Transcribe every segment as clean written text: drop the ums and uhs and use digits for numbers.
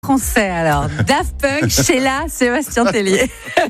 Français alors, Daft Punk, Sheila, Sébastien Tellier.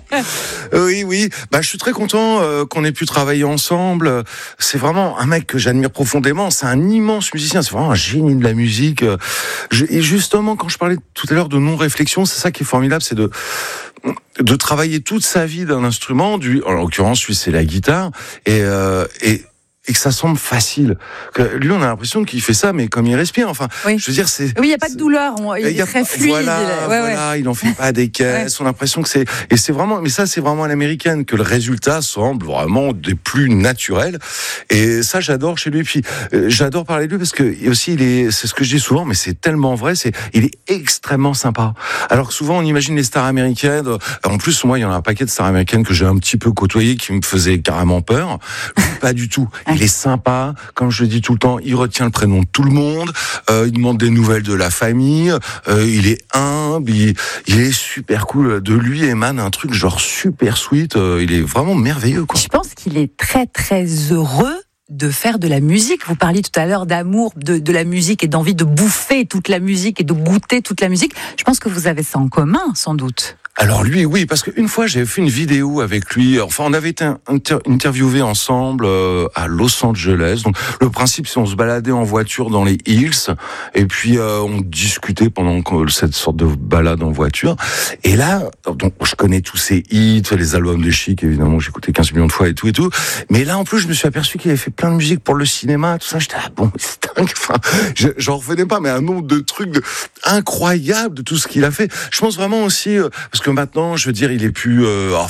Oui. Je suis très content qu'on ait pu travailler ensemble. C'est vraiment un mec que j'admire profondément. C'est un immense musicien. C'est vraiment un génie de la musique. Et justement, quand je parlais tout à l'heure de non-réflexion, c'est ça qui est formidable, c'est de travailler toute sa vie d'un instrument. En l'occurrence, lui, c'est la guitare. Et que ça semble facile. Lui, on a l'impression qu'il fait ça, mais comme il respire. Enfin, oui. Je veux dire, c'est. Oui, il n'y a pas de douleur. Il est très fluide. Voilà, il en fait pas des caisses. On a l'impression que c'est. Et c'est vraiment. Mais ça, c'est vraiment à l'américaine que le résultat semble vraiment des plus naturels. Et ça, j'adore chez lui. Puis, j'adore parler de lui parce que aussi, c'est ce que je dis souvent, mais c'est tellement vrai. Il est extrêmement sympa. Alors que souvent, on imagine les stars américaines. En plus, moi, il y en a un paquet de stars américaines que j'ai un petit peu côtoyé qui me faisaient carrément peur. Lui, pas du tout. Il est sympa, comme je le dis tout le temps, il retient le prénom de tout le monde, il demande des nouvelles de la famille, il est humble, il est super cool. De lui émane un truc genre super sweet, il est vraiment merveilleux, quoi. Je pense qu'il est très très heureux de faire de la musique. Vous parliez tout à l'heure d'amour de la musique et d'envie de bouffer toute la musique et de goûter toute la musique. Je pense que vous avez ça en commun, sans doute. Alors lui, oui, parce qu'une fois, j'avais fait une vidéo avec lui. Enfin, on avait été interviewés ensemble à Los Angeles. Donc, le principe, c'est on se baladait en voiture dans les Hills, et puis on discutait pendant cette sorte de balade en voiture. Et là, donc, je connais tous ses hits, les albums de Chic, évidemment, j'ai écouté 15 millions de fois et tout. Mais là, en plus, je me suis aperçu qu'il avait fait plein de musique pour le cinéma, tout ça. J'étais bon, c'est dingue. Enfin, j'en revenais pas, mais un nombre de trucs incroyables de tout ce qu'il a fait. Je pense vraiment aussi, parce que maintenant, je veux dire, il est plus,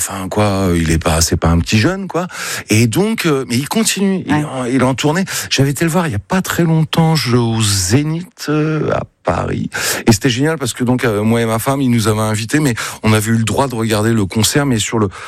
c'est pas un petit jeune, quoi. Et donc, mais il continue, il est en tournée. J'avais été le voir il y a pas très longtemps, au Zénith, à Paris. Et c'était génial parce que donc moi et ma femme, ils nous avaient invités, mais on avait eu le droit de regarder le concert, mais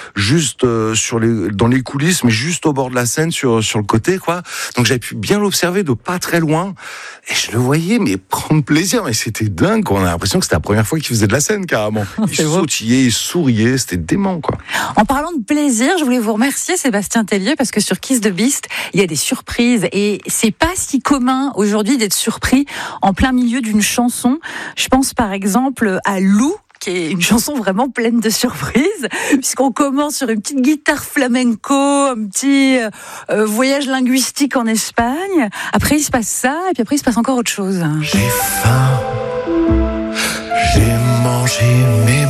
dans les coulisses, mais juste au bord de la scène, sur le côté, quoi. Donc j'avais pu bien l'observer de pas très loin, et je le voyais, mais prendre plaisir. Mais c'était dingue, quoi. On a l'impression que c'était la première fois qu'il faisait de la scène, carrément. Il sautillait, il souriait, c'était dément, quoi. En parlant de plaisir, je voulais vous remercier, Sébastien Tellier, parce que sur Kiss the Beast, il y a des surprises, et c'est pas si commun aujourd'hui d'être surpris en plein milieu d'une chanson. Je pense par exemple à Lou, qui est une chanson vraiment pleine de surprises, puisqu'on commence sur une petite guitare flamenco, un petit voyage linguistique en Espagne. Après, il se passe ça, et puis après, il se passe encore autre chose. J'ai faim, j'ai mangé mes